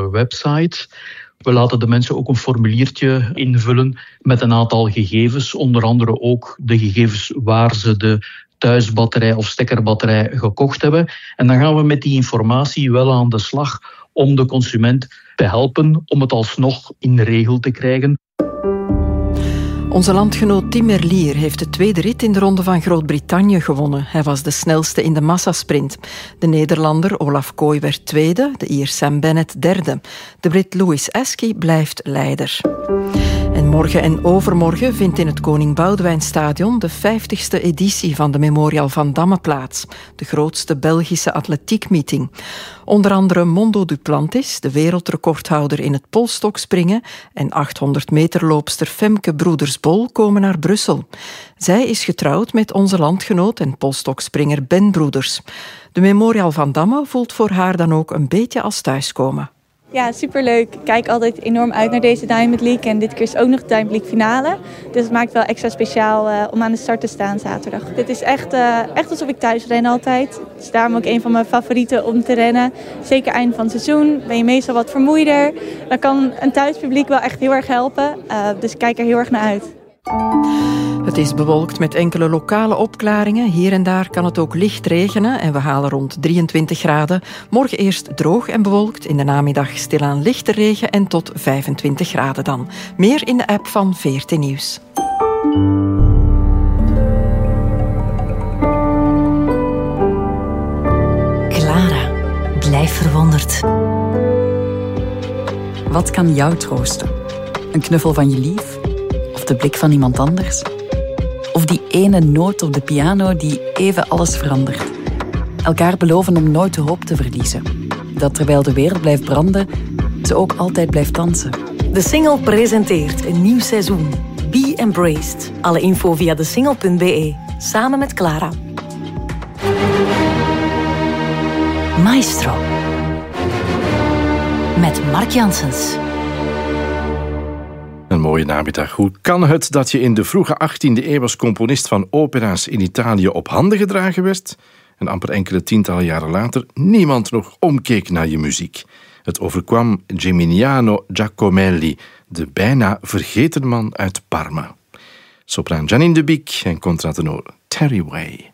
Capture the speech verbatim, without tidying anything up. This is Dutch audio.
website. We laten de mensen ook een formuliertje invullen met een aantal gegevens. Onder andere ook de gegevens waar ze de thuisbatterij of stekkerbatterij gekocht hebben. En dan gaan we met die informatie wel aan de slag om de consument te helpen om het alsnog in regel te krijgen. Onze landgenoot Tim Merlier heeft de tweede rit in de Ronde van Groot-Brittannië gewonnen. Hij was de snelste in de massasprint. De Nederlander Olaf Kooi werd tweede, de Ier Sam Bennett derde. De Brit Louis Esky blijft leider. En morgen en overmorgen vindt in het Koning Boudewijnstadion de vijftigste editie van de Memorial Van Damme plaats. De grootste Belgische atletiekmeeting. Onder andere Mondo Duplantis, de wereldrecordhouder in het polstokspringen, en achthonderd meter loopster Femke Broeders-Bol komen naar Brussel. Zij is getrouwd met onze landgenoot en polstokspringer Ben Broeders. De Memorial Van Damme voelt voor haar dan ook een beetje als thuiskomen. Ja, superleuk. Ik kijk altijd enorm uit naar deze Diamond League. En dit keer is ook nog de Diamond League finale. Dus het maakt wel extra speciaal uh, om aan de start te staan zaterdag. Dit is echt, uh, echt alsof ik thuis ren altijd. Het is daarom ook een van mijn favorieten om te rennen. Zeker einde van het seizoen ben je meestal wat vermoeider. Dan kan een thuispubliek wel echt heel erg helpen. Uh, dus ik kijk er heel erg naar uit. Het is bewolkt met enkele lokale opklaringen. Hier en daar kan het ook licht regenen en we halen rond drieëntwintig graden. Morgen eerst droog en bewolkt, in de namiddag stilaan lichte regen en tot vijfentwintig graden dan. Meer in de app van V R T Nieuws. Clara, blijf verwonderd. Wat kan jou troosten? Een knuffel van je lief? Of de blik van iemand anders? Of die ene noot op de piano die even alles verandert? Elkaar beloven om nooit de hoop te verliezen. Dat terwijl de wereld blijft branden, ze ook altijd blijft dansen. De Single presenteert een nieuw seizoen. Be Embraced. Alle info via de single punt b e. Samen met Clara. Maestro. Met Mark Janssens. Een mooie namiddag. Hoe kan het dat je in de vroege achttiende eeuw als componist van opera's in Italië op handen gedragen werd en amper enkele tientallen jaren later niemand nog omkeek naar je muziek? Het overkwam Geminiano Giacomelli, de bijna vergeten man uit Parma. Sopraan Janine de Biek en contratenor Terry Way.